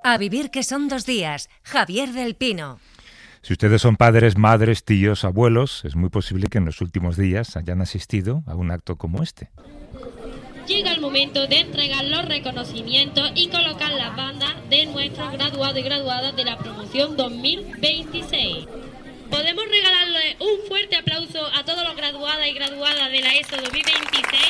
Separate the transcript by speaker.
Speaker 1: A vivir que son 2 días. Javier del Pino.
Speaker 2: Si ustedes son padres, madres, tíos, abuelos, es muy posible que en los últimos días hayan asistido a un acto como este.
Speaker 3: Llega el momento de entregar los reconocimientos y colocar las bandas de nuestros graduados y graduadas de la promoción 2026. Podemos regalarle un fuerte aplauso a todos los graduados y graduadas de la ESO 2026.